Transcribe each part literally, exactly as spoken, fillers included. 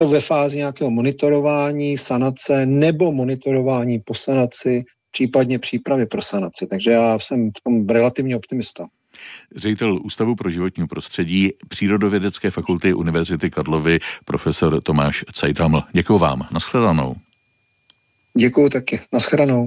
ve fázi nějakého monitorování, sanace nebo monitorování po sanaci, případně přípravy pro sanaci. Takže já jsem v tom relativně optimista. Ředitel Ústavu pro životní prostředí Přírodovědecké fakulty Univerzity Karlovy profesor Tomáš Cajtaml. Děkuju vám. Nashledanou. Děkuju taky. Nashledanou.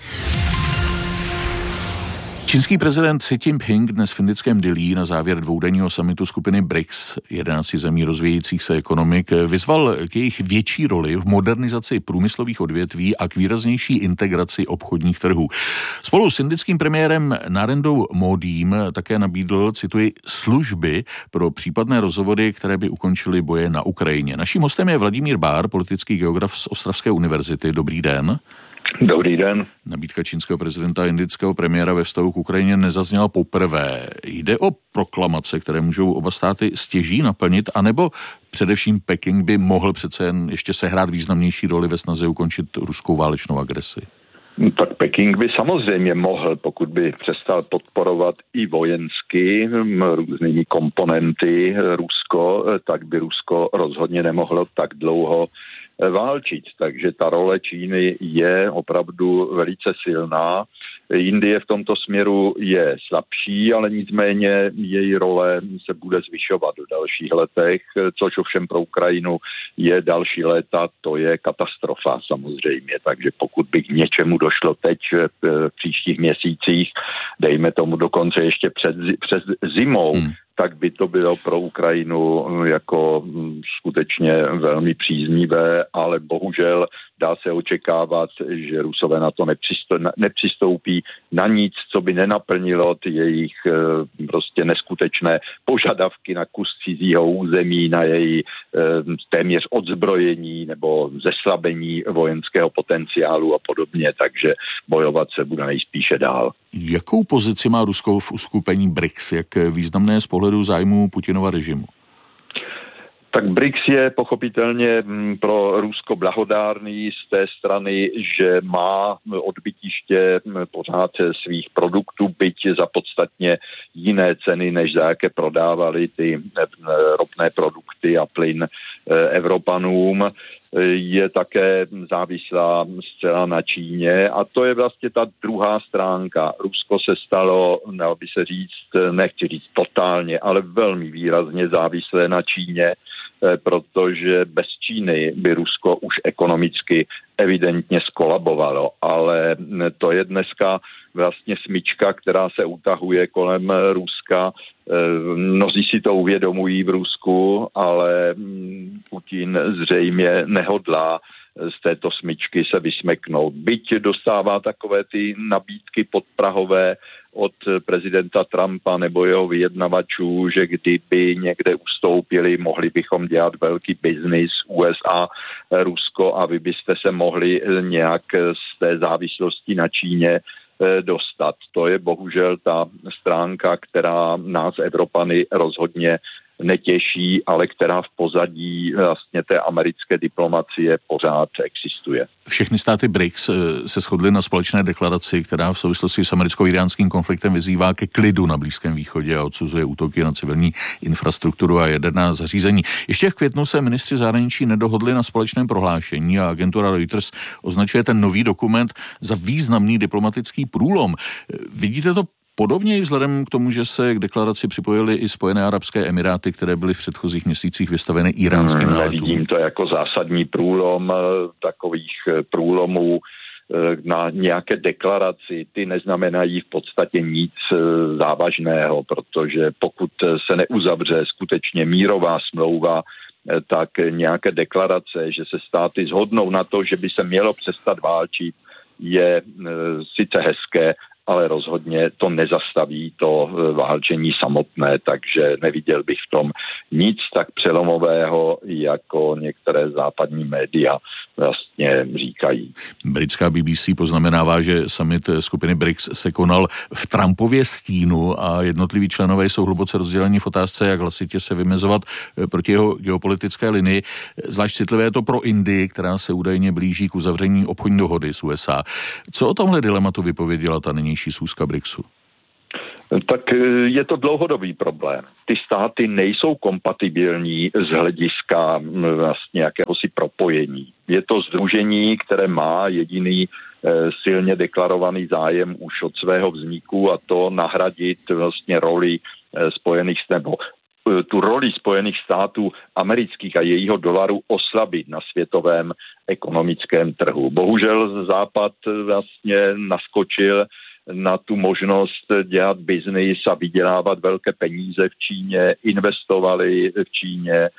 Čínský prezident Xi Jinping dnes v indickém Dillí na závěr dvoudenního summitu skupiny B R I C S, jedenácti zemí rozvíjejících se ekonomik, vyzval k jejich větší roli v modernizaci průmyslových odvětví a k výraznější integraci obchodních trhů. Spolu s indickým premiérem Narendrou Modím také nabídl, cituji, služby pro případné rozhovory, které by ukončily boje na Ukrajině. Naším hostem je Vladimír Bár, politický geograf z Ostravské univerzity. Dobrý den. Dobrý den. Nabídka čínského prezidenta a indického premiéra ve vztahu k Ukrajině nezazněla poprvé. Jde o proklamace, které můžou oba státy stěží naplnit, anebo především Peking by mohl přece jen ještě sehrát významnější roli ve snaze ukončit ruskou válečnou agresi? Tak Peking by samozřejmě mohl, pokud by přestal podporovat i vojensky různými komponenty Rusko, tak by Rusko rozhodně nemohlo tak dlouho válčit. Takže ta role Číny je opravdu velice silná. Indie v tomto směru je slabší, ale nicméně její role se bude zvyšovat v dalších letech, což ovšem pro Ukrajinu je další léta, to je katastrofa samozřejmě. Takže pokud by k něčemu došlo teď v příštích měsících, dejme tomu dokonce ještě před, před zimou, hmm. tak by to bylo pro Ukrajinu jako skutečně velmi příznivé, ale bohužel dá se očekávat, že Rusové na to nepřistoupí na nic, co by nenaplnilo ty jejich prostě neskutečné požadavky na kus cizího území, na její téměř odzbrojení nebo zeslabení vojenského potenciálu a podobně, takže bojovat se bude nejspíše dál. Jakou pozici má Rusko v uskupení B R I C S, jak významné z pohledu zájmu Putinova režimu? Tak B R I C S je pochopitelně pro Rusko blahodárný z té strany, že má odbytiště pořád svých produktů, byť za podstatně jiné ceny, než za jaké prodávali ty ropné produkty a plyn Evropanům. Je také závislá zcela na Číně a to je vlastně ta druhá stránka. Rusko se stalo, dalo by se říct, nechci říct totálně, ale velmi výrazně závislé na Číně, protože bez Číny by Rusko už ekonomicky evidentně skolabovalo, ale to je dneska vlastně smyčka, která se utahuje kolem Ruska. Mnozí si to uvědomují v Rusku, ale Putin zřejmě nehodlá z této smyčky se vysmeknout. Byť dostává takové ty nabídky podprahové od prezidenta Trumpa nebo jeho vyjednavačů, že kdyby někde ustoupili, mohli bychom dělat velký biznis U S A, Rusko a vy byste se mohli nějak z té závislosti na Číně dostat. To je bohužel ta stránka, která nás Evropany rozhodně netěší, ale která v pozadí vlastně té americké diplomacie pořád existuje. Všechny státy B R I C S se shodly na společné deklaraci, která v souvislosti s americko-iránským konfliktem vyzývá ke klidu na Blízkém východě a odsuzuje útoky na civilní infrastrukturu a jaderná zařízení. Ještě v květnu se ministři zahraničí nedohodli na společném prohlášení a agentura Reuters označuje ten nový dokument za významný diplomatický průlom. Vidíte to podobně i vzhledem k tomu, že se k deklaraci připojily i Spojené arabské emiráty, které byly v předchozích měsících vystaveny íránským náletům? Nevidím to jako zásadní průlom. Takových průlomů na nějaké deklaraci, ty neznamenají v podstatě nic závažného, protože pokud se neuzavře skutečně mírová smlouva, tak nějaké deklarace, že se státy shodnou na to, že by se mělo přestat válčit, je sice hezké, ale rozhodně to nezastaví to válčení samotné, takže neviděl bych v tom nic tak přelomového, jako některé západní média vlastně říkají. Britská B B C poznamenává, že summit skupiny B R I C S se konal v Trumpově stínu a jednotliví členové jsou hluboce rozděleni v otázce, jak hlasitě se vymezovat proti jeho geopolitické linii. Zvlášť citlivé je to pro Indii, která se údajně blíží k uzavření obchodní dohody s U S A. Co o tomhle dilematu vypověděla ta nynější schůzka B R I C S u? Tak je to dlouhodobý problém. Ty státy nejsou kompatibilní z hlediska vlastně jakéhosi propojení. Je to sdružení, které má jediný silně deklarovaný zájem už od svého vzniku, a to nahradit vlastně roli spojených nebo tu roli Spojených států amerických a jejího dolaru oslabit na světovém ekonomickém trhu. Bohužel Západ vlastně naskočil na tu možnost dělat biznis a vydělávat velké peníze v Číně, investovali v Číně,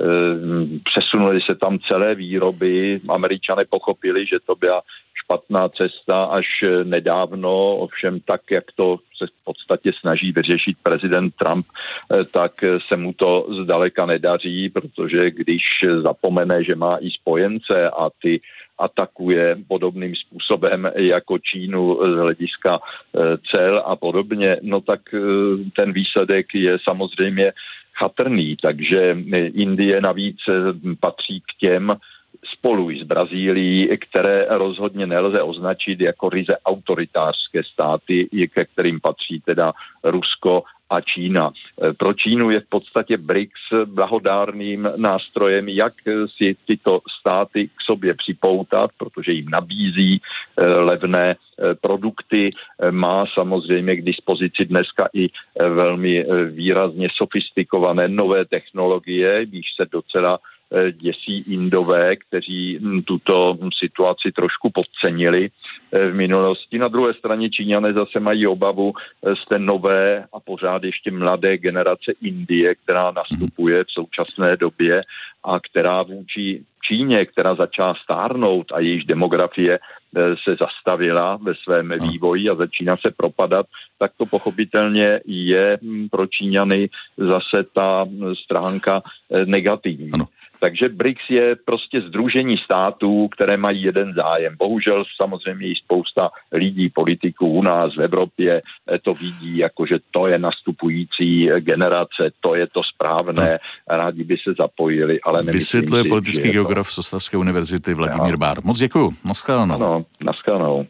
přesunuli se tam celé výroby. Američané pochopili, že to byla špatná cesta až nedávno, ovšem tak, jak to se v podstatě snaží vyřešit prezident Trump, tak se mu to zdaleka nedaří, protože když zapomene, že má i spojence a ty atakuje podobným způsobem jako Čínu z hlediska cel a podobně, no tak ten výsledek je samozřejmě chatrný, takže Indie navíc patří k těm spolu s Brazílií, které rozhodně nelze označit jako ryze autoritářské státy, ke kterým patří teda Rusko a Čína. Pro Čínu je v podstatě B R I C S blahodárným nástrojem, jak si tyto státy k sobě připoutat, protože jim nabízí levné produkty, má samozřejmě k dispozici dneska i velmi výrazně sofistikované nové technologie, když se docela děsí Indové, kteří tuto situaci trošku podcenili v minulosti. Na druhé straně Číňané zase mají obavu z té nové a pořád ještě mladé generace Indie, která nastupuje v současné době a která vůči Číně, která začala stárnout a jejíž demografie se zastavila ve svém vývoji a začíná se propadat, tak to pochopitelně je pro Číňany zase ta stránka negativní. Ano. Takže B R I C S je prostě sdružení států, které mají jeden zájem. Bohužel samozřejmě i spousta lidí, politiků u nás v Evropě to vidí, jako že to je nastupující generace, to je to správné, rádi by se zapojili, ale nemyslím Vysvětluje si, politický to... geograf z Ostravské univerzity Vladimír Bár. Moc děkuju. Naschledanou. Ano, naschledanou.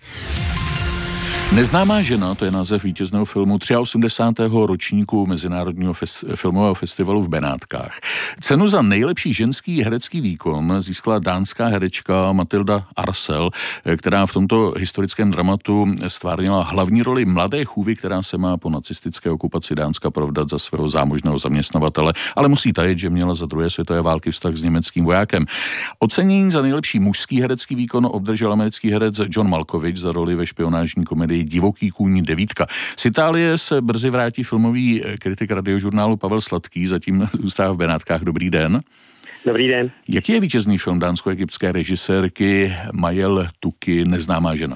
Neznámá žena, to je název vítězného filmu osmdesátého třetího ročníku Mezinárodního fest- filmového festivalu v Benátkách. Cenu za nejlepší ženský herecký výkon získala dánská herečka Matilda Arcel, která v tomto historickém dramatu stvárnila hlavní roli mladé chůvy, která se má po nacistické okupaci Dánska provdat za svého zámožného zaměstnavatele, ale musí tajit, že měla za druhé světové války vztah s německým vojákem. Ocenění za nejlepší mužský herecký výkon obdržel americký herec John Malkovich za roli ve špionážní komedii Divoký kůň devítka. Z Itálie se brzy vrátí filmový kritik radiožurnálu Pavel Sladký, zatím zůstává v Benátkách. Dobrý den. Dobrý den. Jaký je vítězný film dánsko-egyptské režisérky Majel Tuky Neznámá žena?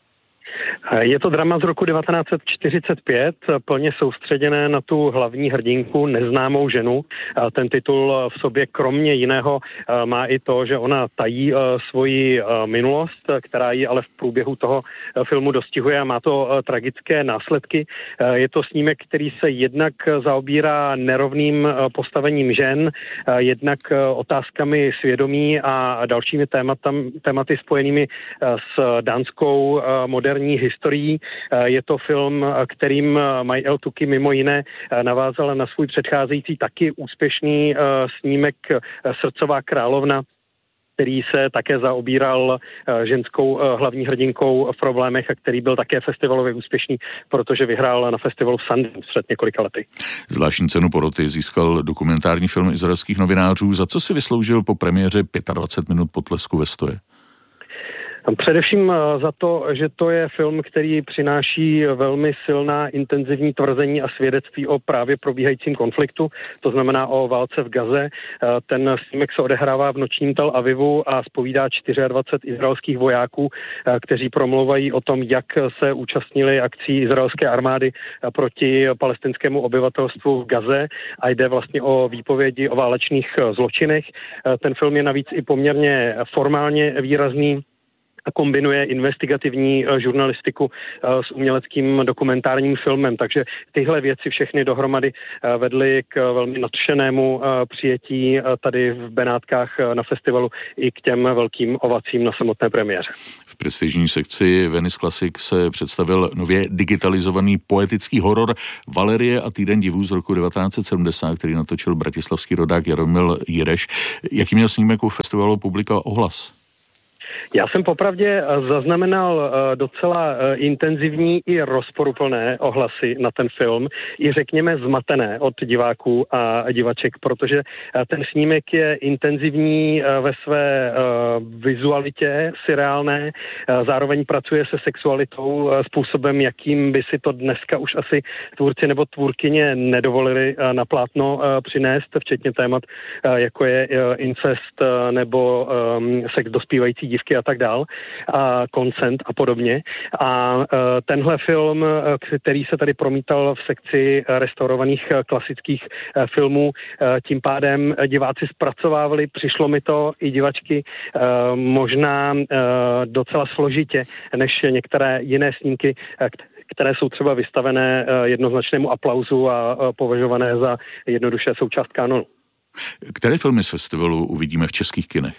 Je to drama z roku devatenáct set čtyřicet pět, plně soustředěné na tu hlavní hrdinku, neznámou ženu. Ten titul v sobě kromě jiného má i to, že ona tají svoji minulost, která ji ale v průběhu toho filmu dostihuje a má to tragické následky. Je to snímek, který se jednak zaobírá nerovným postavením žen, jednak otázkami svědomí a dalšími tématam, tématy spojenými s dánskou moderní historií. Je to film, kterým Majel Tuky mimo jiné navázala na svůj předcházející taky úspěšný snímek Srdcová královna, který se také zaobíral ženskou hlavní hrdinkou v problémech a který byl také festivalově úspěšný, protože vyhrál na festivalu v Sundance před několika lety. Zvláštní cenu poroty získal dokumentární film izraelských novinářů. Za co si vysloužil po premiéře dvacet pět minut potlesku ve stoje? Především za to, že to je film, který přináší velmi silná intenzivní tvrzení a svědectví o právě probíhajícím konfliktu, to znamená o válce v Gaze. Ten snímek se odehrává v nočním Tel Avivu a zpovídá dvacet čtyři izraelských vojáků, kteří promlouvají o tom, jak se účastnili akcí izraelské armády proti palestinskému obyvatelstvu v Gaze a jde vlastně o výpovědi o válečných zločinech. Ten film je navíc i poměrně formálně výrazný. a kombinuje investigativní žurnalistiku s uměleckým dokumentárním filmem. Takže tyhle věci všechny dohromady vedly k velmi nadšenému přijetí tady v Benátkách na festivalu i k těm velkým ovacím na samotné premiéře. V prestižní sekci Venice Classic se představil nově digitalizovaný poetický horor Valerie a týden divů z roku devatenáct set sedmdesát, který natočil bratislavský rodák Jaromil Jireš. Jaký měl snímek u festivalu publika ohlas? Já jsem popravdě zaznamenal docela intenzivní i rozporuplné ohlasy na ten film, i řekněme zmatené od diváků a divaček, protože ten snímek je intenzivní ve své vizualitě, surreálné, zároveň pracuje se sexualitou způsobem, jakým by si to dneska už asi tvůrci nebo tvůrkyně nedovolili na plátno přinést, včetně témat, jako je incest nebo sex dospívající dívky a tak dál, a consent a podobně. A tenhle film, který se tady promítal v sekci restaurovaných klasických filmů, tím pádem diváci zpracovávali, přišlo mi to i divačky možná docela složitě, než některé jiné snímky, které jsou třeba vystavené jednoznačnému aplauzu a považované za jednoduše součást kanonu. Které filmy z festivalu uvidíme v českých kinech?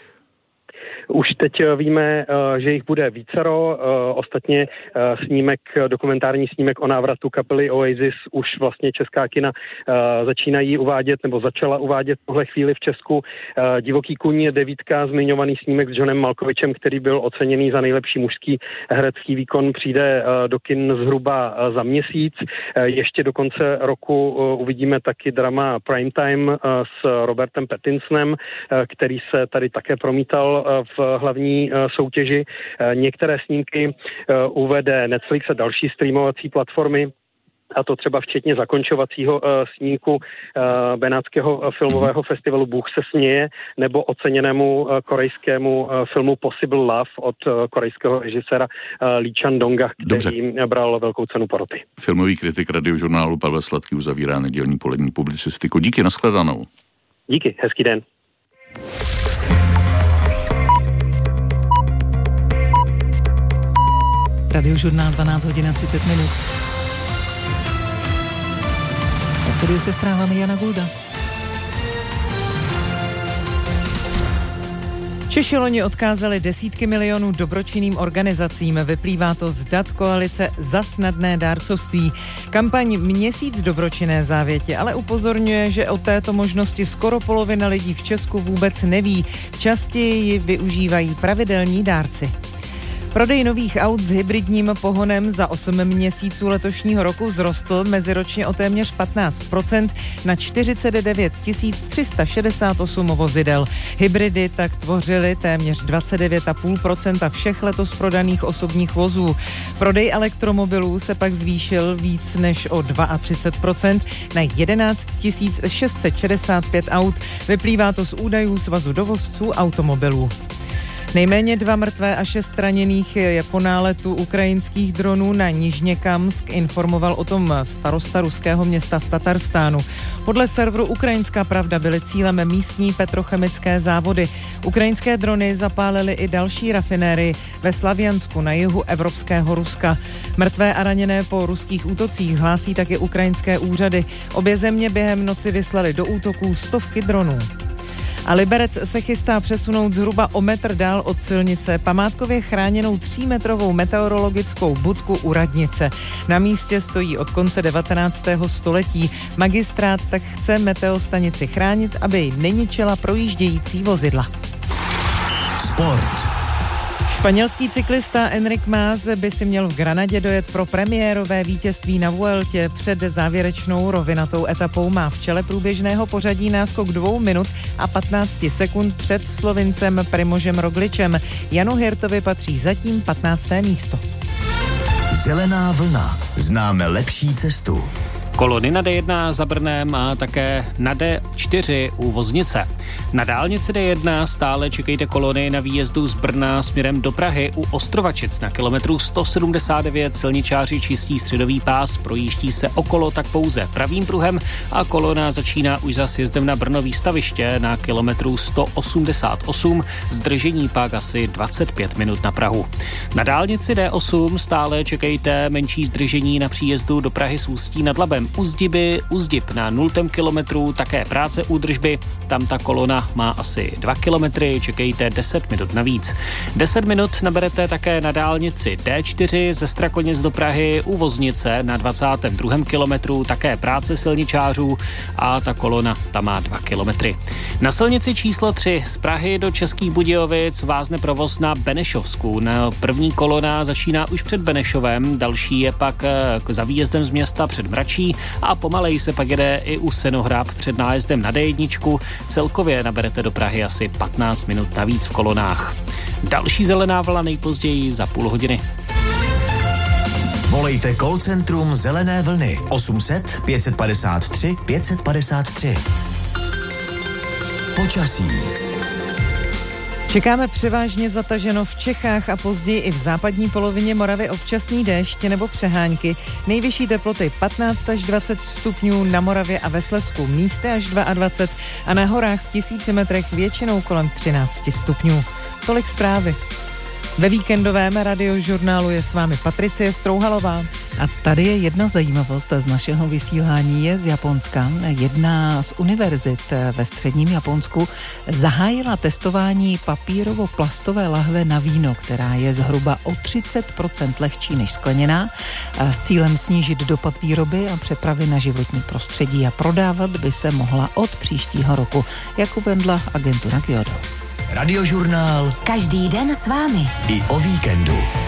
Už teď víme, že jich bude vícero. Ostatně snímek, dokumentární snímek o návratu kapely Oasis už vlastně česká kina začínají uvádět, nebo začala uvádět v tohle chvíli v Česku. Divoký kůň je devítka, zmiňovaný snímek s Johnem Malkovičem, který byl oceněný za nejlepší mužský herecký výkon, přijde do kin zhruba za měsíc. Ještě do konce roku uvidíme taky drama Primetime s Robertem Pattinsonem, který se tady také promítal v hlavní soutěži. Některé snímky uvede Netflix a další streamovací platformy, a to třeba včetně zakončovacího snímku benátského filmového festivalu Bůh se směje, nebo oceněnému korejskému filmu Possible Love od korejského režiséra Lee Chan-donga, který Dobře. bral velkou cenu poroty. Filmový kritik Radiožurnálu Pavel Sladký uzavírá nedělní polední publicistiku. Díky, nashledanou. Díky, hezký den. Radiožurnál dvanáct hodin a třicet minut. V studiu se zprávami Jana Gulda. Češi loni odkázali desítky milionů dobročinným organizacím. Vyplývá to z dat koalice Za snadné dárcovství. Kampaň Měsíc dobročinné závěti ale upozorňuje, že o této možnosti skoro polovina lidí v Česku vůbec neví. Častěji ji využívají pravidelní dárci. Prodej nových aut s hybridním pohonem za osm měsíců letošního roku vzrostl meziročně o téměř patnáct procent na čtyřicet devět tisíc tři sta šedesát osm vozidel. Hybridy tak tvořily téměř dvacet devět celá pět procenta všech letos prodaných osobních vozů. Prodej elektromobilů se pak zvýšil víc než o třicet dva procent na jedenáct tisíc šest set šedesát pět aut. Vyplývá to z údajů Svazu dovozců automobilů. Nejméně dva mrtvé a šest raněných je po náletu ukrajinských dronů na Nižněkamsk, informoval o tom starosta ruského města v Tatarstánu. Podle serveru Ukrajinská pravda byly cílem místní petrochemické závody. Ukrajinské drony zapálily i další rafinérii ve Slaviansku na jihu evropského Ruska. Mrtvé a raněné po ruských útocích hlásí také ukrajinské úřady. Obě země během noci vyslali do útoků stovky dronů. A Liberec se chystá přesunout zhruba o metr dál od silnice památkově chráněnou třímetrovou meteorologickou budku u radnice. Na místě stojí od konce devatenáctého století. Magistrát tak chce meteostanici chránit, aby ji neničila projíždějící vozidla. Sport. Španělský cyklista Enric Mas by si měl v Granadě dojet pro premiérové vítězství na Vueltě. Před závěrečnou rovinatou etapou má v čele průběžného pořadí náskok dvou minut a patnáct sekund před Slovincem Primožem Rogličem. Janu Hirtovi patří zatím patnácté místo. Zelená vlna. Známe lepší cestu. Kolony na D jedna za Brnem a také na D čtyři u Voznice. Na dálnici D jedna stále čekejte kolony na výjezdu z Brna směrem do Prahy u Ostrovačic na kilometru sto sedmdesát devět. Silničáři čistí středový pás, projíždí se okolo tak pouze pravým pruhem a kolona začíná už za sjezdem na Brno výstaviště na kilometru sto osmdesát osm. Zdržení pak asi dvacet pět minut na Prahu. Na dálnici D osm stále čekejte menší zdržení na příjezdu do Prahy s Ústí nad Labem. U Zdiby, u Zdib na nultém kilometru, také práce údržby. Tam ta kolona má asi dva kilometry, čekejte deset minut navíc. deset minut naberete také na dálnici D čtyři ze Strakoněc do Prahy u Voznice na dvacátém druhém kilometru, také práce silničářů a ta kolona tam má dva kilometry. Na silnici číslo tři z Prahy do Českých Budějovic vázne provoz na Benešovsku. Na první kolona začíná už před Benešovem, další je pak za výjezdem z města před Mračí a pomaleji se pak jede i u Senohrab před nájezdem na D jedna. Celkově naberete do Prahy asi patnáct minut navíc v kolonách. Další zelená vlna nejpozději za půl hodiny. Volejte call centrum Zelené vlny osm set pět padesát tři pět padesát tři. Počasí. Čekáme převážně zataženo v Čechách a později i v západní polovině Moravy občasný déšť nebo přehánky. Nejvyšší teploty patnáct až dvacet stupňů na Moravě a ve Slezsku, místy až dvacet dva a na horách v tisíci metrech většinou kolem třináct stupňů. Tolik zprávy. Ve víkendovém radiožurnálu je s vámi Patricie Strouhalová. A tady je jedna zajímavost z našeho vysílání, je z Japonska. Jedna z univerzit ve středním Japonsku zahájila testování papírovo-plastové lahve na víno, která je zhruba o třicet procent lehčí než skleněná, s cílem snížit dopad výroby a přepravy na životní prostředí a prodávat by se mohla od příštího roku, jak uvedla agentura Kyodo. Radiožurnál každý den s vámi i o víkendu.